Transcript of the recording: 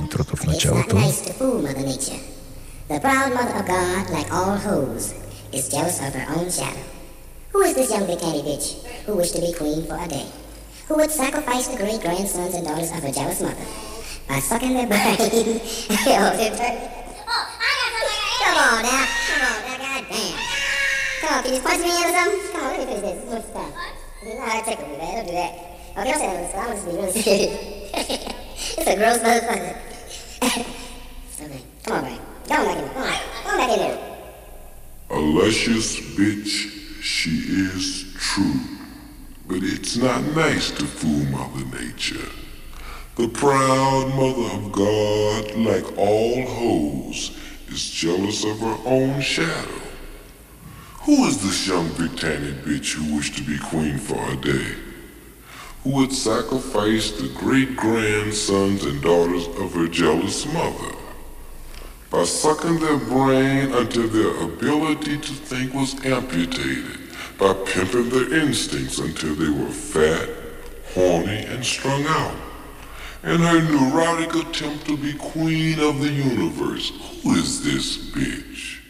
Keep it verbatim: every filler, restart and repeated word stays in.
intro to w началото. The proud mother of God, like all hoes, is jealous of her own shadow. Who is this young big candy bitch who wished to be queen for a day? Who would sacrifice the great grandsons and daughters of her jealous mother by sucking their brain? Yo, oh, I got something. Come on now, come on now, goddamn. Come on, can you punch me in or something? Come on, let me finish this. This is fun. You know how to tickle me, man. Don't do that. Okay, I'm saying this, I'm gonna just be really serious. It's a gross motherfucker. Okay, come on, man. Go on back in there. Come on, come on back in there. A luscious bitch, she is true. But it's not nice to fool Mother Nature. The proud mother of God, like all hoes, is jealous of her own shadow. Who is this young big tanny bitch who wished to be queen for a day? Who would sacrifice the great grandsons and daughters of her jealous mother by sucking their brain until their ability to think was amputated, by pimping their instincts until they were fat, horny, and strung out, in her neurotic attempt to be queen of the universe. Who is this bitch?